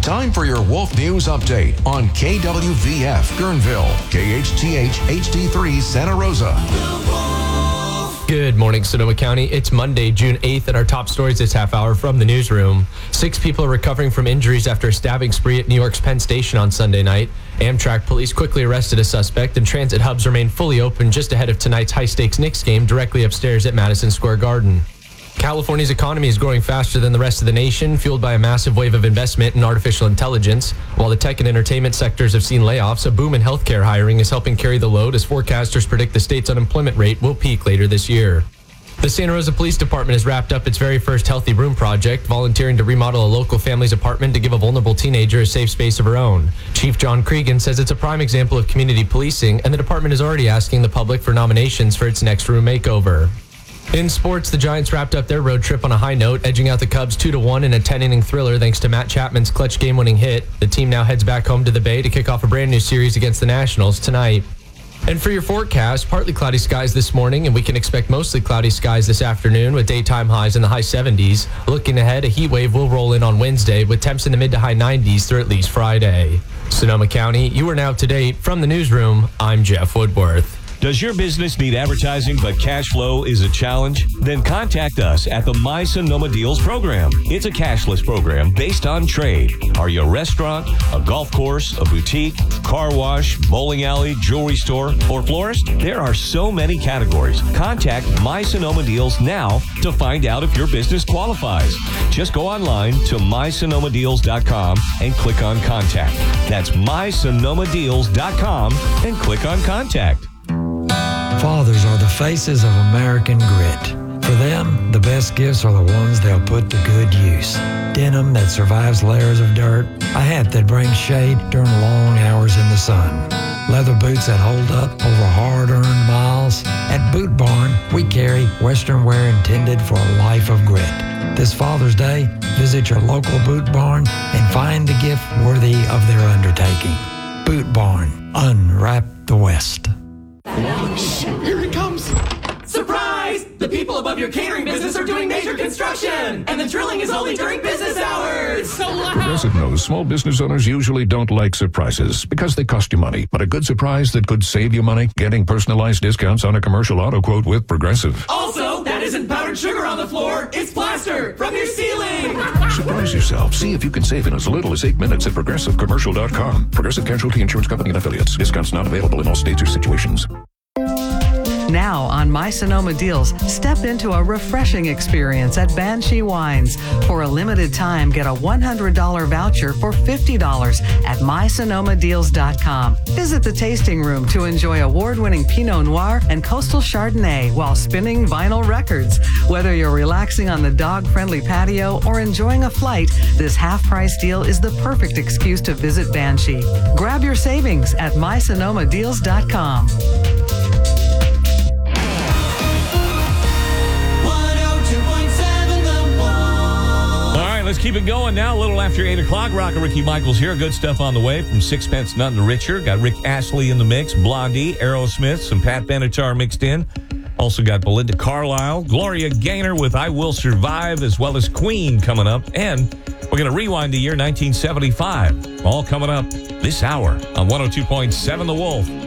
Time for your Wolf News Update on KWVF Guerneville, KHTH HD3 Santa Rosa. Good morning, Sonoma County. It's Monday, June 8th, and our top stories this half hour from the newsroom. 6 people are recovering from injuries after a stabbing spree at New York's Penn Station on Sunday night. Amtrak police quickly arrested a suspect, and transit hubs remain fully open just ahead of tonight's high-stakes Knicks game directly upstairs at Madison Square Garden. California's economy is growing faster than the rest of the nation, fueled by a massive wave of investment in artificial intelligence. While the tech and entertainment sectors have seen layoffs, a boom in healthcare hiring is helping carry the load as forecasters predict the state's unemployment rate will peak later this year. The Santa Rosa Police Department has wrapped up its very first Healthy Room project, volunteering to remodel a local family's apartment to give a vulnerable teenager a safe space of her own. Chief John Cregan says it's a prime example of community policing, and the department is already asking the public for nominations for its next room makeover. In sports, the Giants wrapped up their road trip on a high note, edging out the Cubs 2-1 in a 10-inning thriller thanks to Matt Chapman's clutch game-winning hit. The team now heads back home to the Bay to kick off a brand new series against the Nationals tonight. And for your forecast, partly cloudy skies this morning, and we can expect mostly cloudy skies this afternoon with daytime highs in the high 70s. Looking ahead, a heat wave will roll in on Wednesday with temps in the mid to high 90s through at least Friday. Sonoma County, you are now up to date. From the newsroom, I'm Jeff Woodworth. Does your business need advertising but cash flow is a challenge? Then contact us at the My Sonoma Deals program. It's a cashless program based on trade. Are you a restaurant, a golf course, a boutique, car wash, bowling alley, jewelry store, or florist? There are so many categories. Contact My Sonoma Deals now to find out if your business qualifies. Just go online to mysonomadeals.com and click on contact. That's mysonomadeals.com and click on contact. Fathers are the faces of American grit. For them, the best gifts are the ones they'll put to good use. Denim that survives layers of dirt, a hat that brings shade during long hours in the sun, leather boots that hold up over hard-earned miles. At Boot Barn, we carry Western wear intended for a life of grit. This Father's Day, visit your local Boot Barn and find the gift worthy of their undertaking. Boot Barn, unwrap the West. Here it comes! Surprise! The people above your catering business are doing major construction! And the drilling is only during business hours! So loud! Progressive knows small business owners usually don't like surprises because they cost you money. But a good surprise that could save you money? Getting personalized discounts on a commercial auto quote with Progressive. Also, that isn't powdered sugar on the floor, it's plaster from your ceiling! Surprise yourself. See if you can save in as little as 8 minutes at ProgressiveCommercial.com. Progressive Casualty Insurance Company and Affiliates. Discounts not available in all states or situations. Now on My Sonoma Deals, step into a refreshing experience at Banshee Wines. For a limited time, get a $100 voucher for $50 at mysonomadeals.com. Visit the tasting room to enjoy award-winning Pinot Noir and Coastal Chardonnay while spinning vinyl records. Whether you're relaxing on the dog-friendly patio or enjoying a flight, this half-price deal is the perfect excuse to visit Banshee. Grab your savings at mysonomadeals.com. Let's keep it going now. A little after 8 o'clock. Rocker Ricky Michaels here. Good stuff on the way from Sixpence None the Richer. Got Rick Astley in the mix. Blondie, Aerosmith, some Pat Benatar mixed in. Also got Belinda Carlisle, Gloria Gaynor with I Will Survive, as well as Queen coming up. And we're going to rewind to year 1975. All coming up this hour on 102.7 The Wolf.